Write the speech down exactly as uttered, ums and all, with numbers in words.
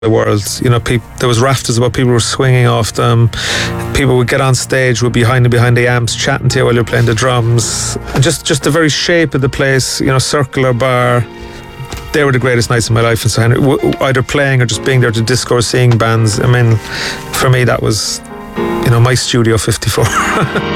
the world. You know, peop- there was rafters about, people were swinging off them. People would get on stage, would be behind and behind the amps, chatting to you while you're playing the drums. And just, just the very shape of the place, you know, circular bar. They were the greatest nights of my life in Sir Henry, w- either playing or just being there to disco or seeing bands. I mean, for me, that was, you know, my Studio fifty-four.